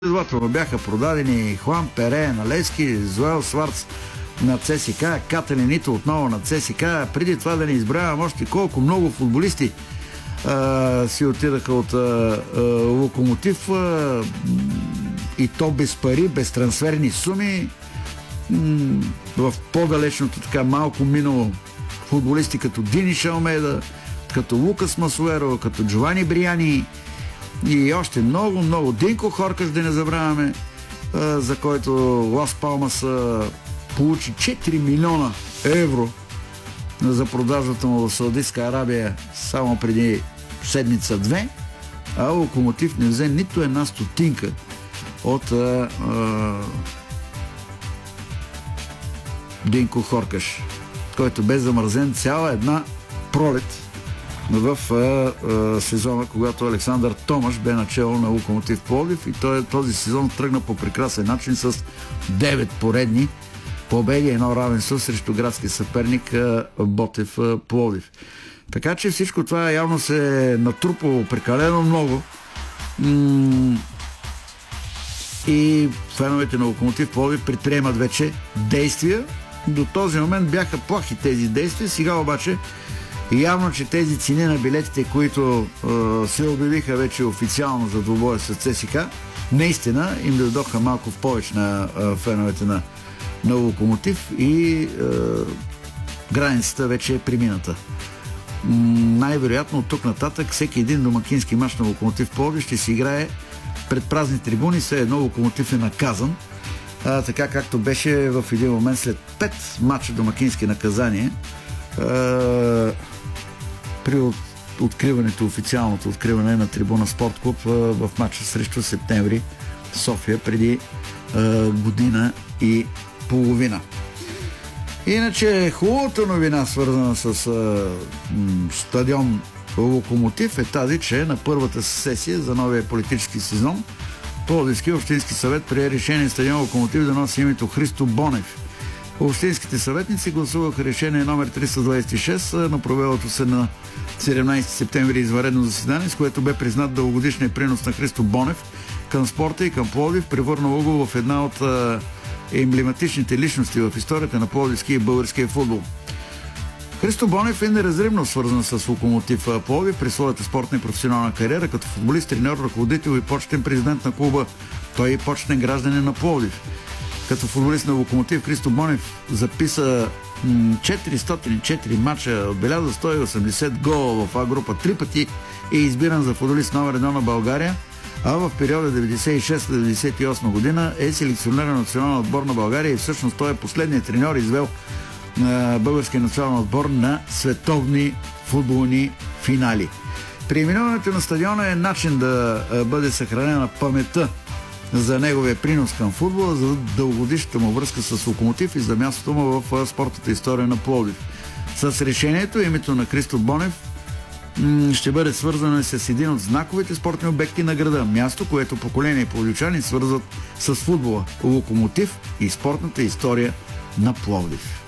Следователно бяха продадени Хуан Пере на Левски, Зоел Сварц на ЦСКА, Кателенито отново на ЦСКА. Преди това да не избравям още колко много футболисти си отидаха от Локомотив и то без пари, без трансферни суми. В по-далечното така малко минало футболисти като Дини Шалмейда, като Лукас Масуеро, като Джовани Бриани и още много. Динко Хоркаш, да не забравяме, за който Лас Палмас получи 4 милиона евро за продажбата му в Саудитска Арабия само преди седмица-две, а Локомотив не взе нито една стотинка от Динко Хоркаш, който бе замързен цяла една пролет в сезона, когато Александър Томаш бе начело на Локомотив Пловдив, и този сезон тръгна по прекрасен начин с 9 поредни победи, едно равенство срещу градски съперник Ботев Пловдив. Така че всичко това явно се е натрупало прекалено много и феновете на Локомотив Пловдив предприемат вече действия. До този момент бяха плахи тези действия, сега обаче явно, че тези цени на билетите, които се обявиха вече официално за двубоя с ЦСКА, наистина им дойдоха малко в повече на феновете на Локомотив и границата вече е премината. Най-вероятно от тук нататък всеки един домакински мач на Локомотив Пловдив ще си играе пред празни трибуни, все едно Локомотив е наказан, така както беше в един момент след 5 мача домакински наказания при откриването, официалното откриване на трибуна Спорт Клуб в мача срещу Септември София преди година и половина. Иначе хубавата новина, свързана с стадион Локомотив, е тази, че на първата сесия за новия политически сезон Пловдивски общински съвет прие решение стадион Локомотив да носи името Христо Бонев. Общинските съветници гласуваха решение номер 326 на провелото се на 17 септември извънредно заседание, с което бе признат дългогодишния принос на Христо Бонев към спорта и към Пловдив, превърнало го в една от емблематичните личности в историята на пловдивския и българския футбол. Христо Бонев е неразривно свързан с Локомотив Пловдив при своята спортна и професионална кариера като футболист, треньор, ръководител и почетен президент на клуба. Той е почетен гражданин на Пловдив. Като футболист на Локомотив, Христо Бонев записа 404 мача, отбеляза 180 гола в А група 3 пъти и е избиран за футболист номер 1 на България, а в периода 96-98 година е селекционер на националния отбор на България и всъщност той е последният треньор, извел българския национален отбор на световни футболни финали. Преименуването на стадиона е начин да бъде съхранена паметта за неговия принос към футбола, за дългогодишната му връзка с Локомотив и за мястото му в спортната история на Пловдив. С решението името на Христо Бонев ще бъде свързано с един от знаковите спортни обекти на града. Място, което поколение пловдивчани свързват с футбола, Локомотив и спортната история на Пловдив.